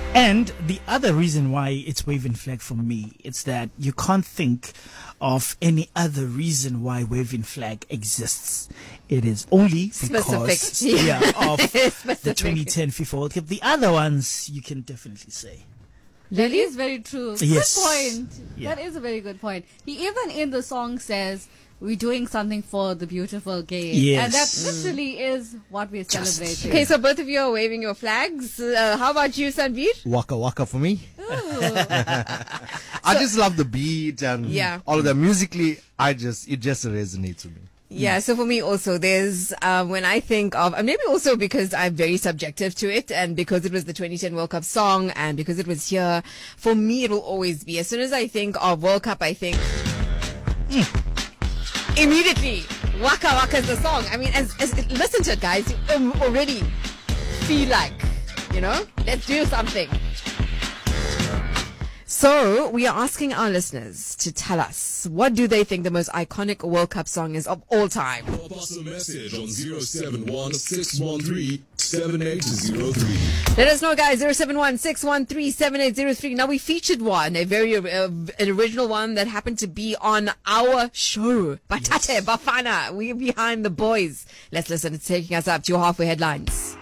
And the other reason why it's waving flag for me, it's that you can't think of any other reason why waving flag exists. It is only because of the 2010 FIFA World Cup. The other ones you can definitely say. That is very true. Yes. Good point. Yeah. That is a very good point. He even in the song says, we're doing something for the beautiful game. Yes. And that literally is what we're celebrating. Okay, so both of you are waving your flags. How about you, Sanveer? Waka waka for me. I just love the beat and all of that. Musically, it just resonates with me. Yeah, so for me also, there's, when I think of, and maybe also because I'm very subjective to it, and because it was the 2010 World Cup song, and because it was here, for me it will always be, as soon as I think of World Cup, I think, immediately, Waka Waka is the song. I mean, listen to it, guys, you already feel like, let's do something. So, we are asking our listeners to tell us, what do they think the most iconic World Cup song is of all time? Pop us a message on 071-613-7803. Let us know, guys, 071-613-7803. Now, we featured one, a very an original one that happened to be on our show. Batate, Bafana, we're behind the boys. Let's listen. It's taking us up to your halfway headlines.